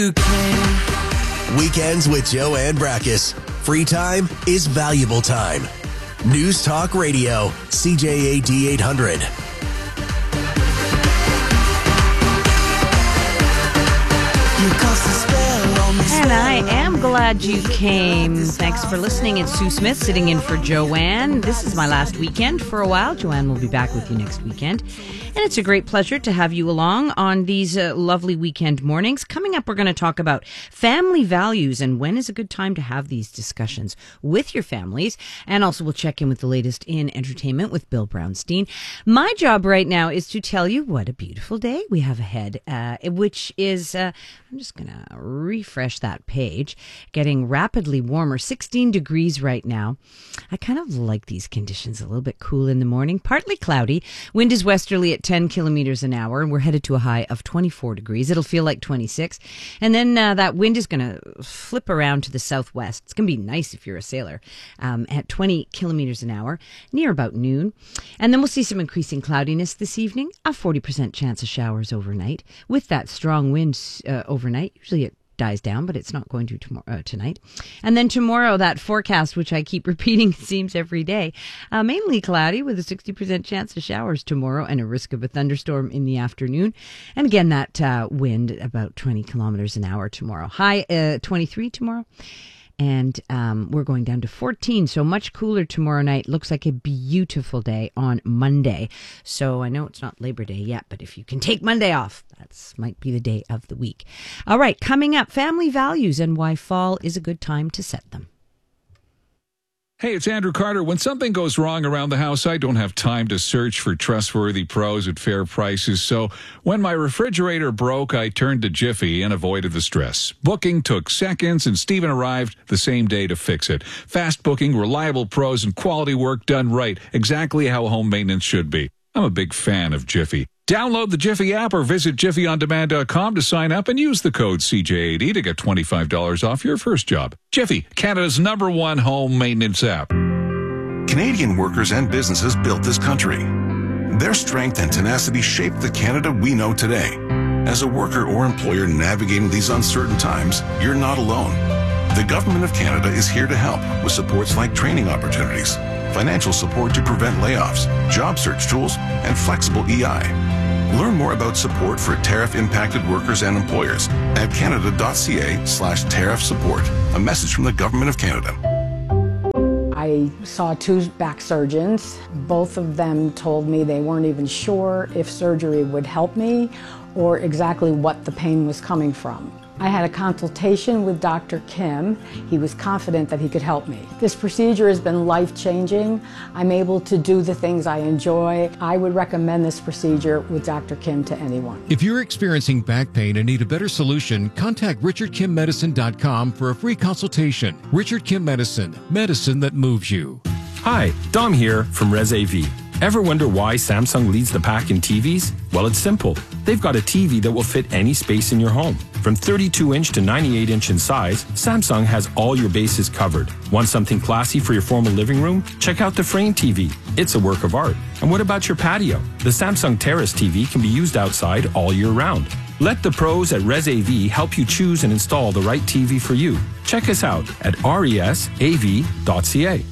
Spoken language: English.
Weekends with Joanne Brakkus. Free time is valuable time. News Talk Radio, CJAD 800. And I am glad you came. Thanks for listening. It's Sue Smith sitting in for Joanne. This is my last weekend for a while. Joanne will be back with you next weekend. And it's a great pleasure to have you along on these lovely weekend mornings. Coming up, we're going to talk about family values and when is a good time to have these discussions with your families. And also we'll check in with the latest in entertainment with Bill Brownstein. My job right now is to tell you what a beautiful day we have ahead, which is, I'm just going to refresh that page, getting rapidly warmer, 16 degrees right now. I kind of like these conditions, a little bit cool in the morning, partly cloudy. Wind is westerly at 10 kilometers an hour, and we're headed to a high of 24 degrees. It'll feel like 26. And then that wind is going to flip around to the southwest. It's going to be nice if you're a sailor, at 20 kilometers an hour, near about noon. And then we'll see some increasing cloudiness this evening, a 40% chance of showers overnight. With that strong wind overnight, usually it dies down, but it's not going to tonight. And then tomorrow, that forecast, which I keep repeating, it seems every day, mainly cloudy with a 60% chance of showers tomorrow and a risk of a thunderstorm in the afternoon. And again, that wind about 20 kilometers an hour tomorrow. High 23 tomorrow. And we're going down to 14, so much cooler tomorrow night. Looks like a beautiful day on Monday. So I know it's not Labor Day yet, but if you can take Monday off, that might be the day of the week. All right, coming up, family values and why fall is a good time to set them. Hey, it's Andrew Carter. When something goes wrong around the house, I don't have time to search for trustworthy pros at fair prices. So when my refrigerator broke, I turned to Jiffy and avoided the stress. Booking took seconds, and Stephen arrived the same day to fix it. Fast booking, reliable pros, and quality work done right. Exactly how home maintenance should be. I'm a big fan of Jiffy. Download the Jiffy app or visit jiffyondemand.com to sign up and use the code CJAD to get $25 off your first job. Jiffy, Canada's #1 home maintenance app. Canadian workers and businesses built this country. Their strength and tenacity shaped the Canada we know today. As a worker or employer navigating these uncertain times, you're not alone. The Government of Canada is here to help with supports like training opportunities, financial support to prevent layoffs, job search tools, and flexible EI. Learn more about support for tariff-impacted workers and employers at canada.ca/tariff support. A message from the Government of Canada. I saw 2 back surgeons. Both of them told me they weren't even sure if surgery would help me or exactly what the pain was coming from. I had a consultation with Dr. Kim. He was confident that he could help me. This procedure has been life-changing. I'm able to do the things I enjoy. I would recommend this procedure with Dr. Kim to anyone. If you're experiencing back pain and need a better solution, contact RichardKimMedicine.com for a free consultation. Richard Kim Medicine, medicine that moves you. Hi, Dom here from Res AV. Ever wonder why Samsung leads the pack in TVs? Well, it's simple. They've got a TV that will fit any space in your home. From 32-inch to 98-inch in size, Samsung has all your bases covered. Want something classy for your formal living room? Check out the Frame TV. It's a work of art. And what about your patio? The Samsung Terrace TV can be used outside all year round. Let the pros at Res AV help you choose and install the right TV for you. Check us out at resav.ca.